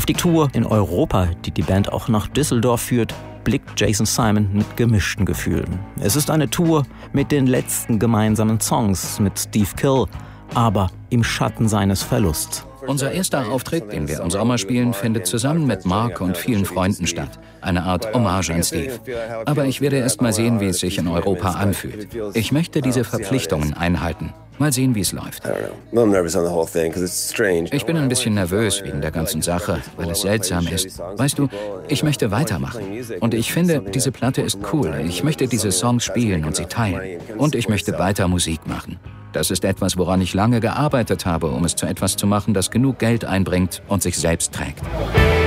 die Tour in Europa, die die Band auch nach Düsseldorf führt, blickt Jason Simon mit gemischten Gefühlen. Es ist eine Tour mit den letzten gemeinsamen Songs mit Steve Kill, aber im Schatten seines Verlusts. Unser erster Auftritt, den wir im Sommer spielen, findet zusammen mit Mark und vielen Freunden statt. Eine Art Hommage an Steve. Aber ich werde erst mal sehen, wie es sich in Europa anfühlt. Ich möchte diese Verpflichtungen einhalten. Mal sehen, wie es läuft. Ich bin ein bisschen nervös wegen der ganzen Sache, weil es seltsam ist. Weißt du, ich möchte weitermachen. Und ich finde, diese Platte ist cool. Ich möchte diese Songs spielen und sie teilen. Und ich möchte weiter Musik machen. Das ist etwas, woran ich lange gearbeitet habe, um es zu etwas zu machen, das genug Geld einbringt und sich selbst trägt.